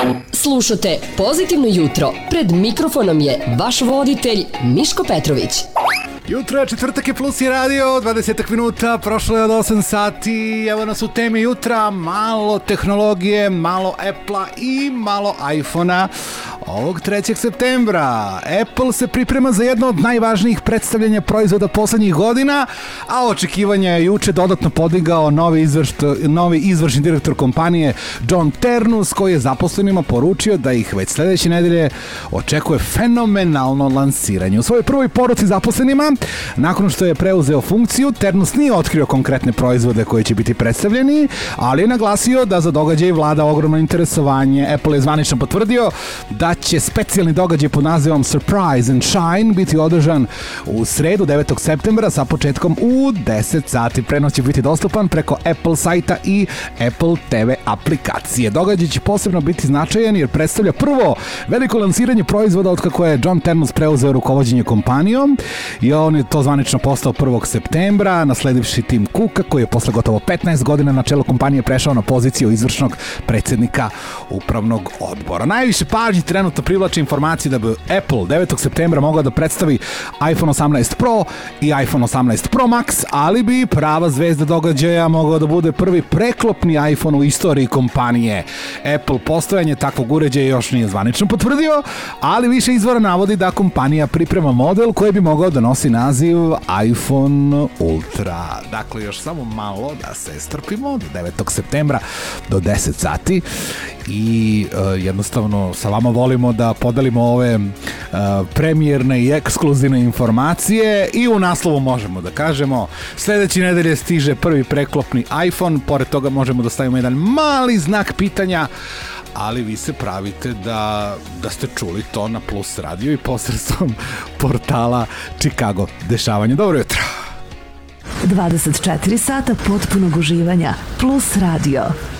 Slušate Pozitivno jutro. Pred mikrofonom je vaš voditelj Miško Petrović. Jutro je, četvrtak je Plus i radio, 20 minuta, prošlo je od 8 sati, evo nas u temi jutra, malo tehnologije, malo Apple-a i malo iPhone-a. Ovog 3. septembra Apple se priprema za jedno od najvažnijih predstavljanja proizvoda poslednjih godina, a očekivanja je juče dodatno podigao novi izvršni direktor kompanije John Ternus, koji je zaposlenima poručio da ih već sledeće nedelje očekuje fenomenalno lansiranje. U svojoj prvoj poruci zaposlenima, nakon što je preuzeo funkciju, Ternus nije otkrio konkretne proizvode koji će biti predstavljeni, ali je naglasio da za događaj vlada ogromno interesovanje. Apple je zvanično potvrdio da će specijalni događaj pod nazivom Surprise and Shine biti održan u sredu 9. septembra sa početkom u 10 sati. Prenos će biti dostupan preko Apple sajta i Apple TV aplikacije. Događaj će posebno biti značajan jer predstavlja prvo veliko lansiranje proizvoda od kako je John Ternus preuzeo rukovođenje kompanijom i on je to zvanično postao 1. septembra, nasledivši Tim Cooka koji je posle gotovo 15 godina na čelu kompanije prešao na poziciju izvršnog predsjednika upravnog odbora. Najviše pažnje trenutno privlači informacije da bi Apple 9. septembra mogao da predstavi iPhone 18 Pro i iPhone 18 Pro Max, ali bi prava zvezda događaja mogao da bude prvi preklopni iPhone u istoriji kompanije. Apple postojanje takvog uređaja još nije zvanično potvrdio, ali više izvora navodi da kompanija priprema model koji bi mogao da nosi naziv iPhone Ultra. Dakle, još samo malo da se strpimo do 9. septembra do 10 sati i jednostavno sa vama volimo da podelimo ove premijerne i ekskluzivne informacije i u naslovu možemo da kažemo sledeće nedelje stiže prvi preklopni iPhone, pored toga možemo da stavimo jedan mali znak pitanja, ali vi se pravite da ste čuli to na Plus radio i posredstvom portala Chicago dešavanje. Dobro jutro. 24 sata potpunog uživanja. Plus radio.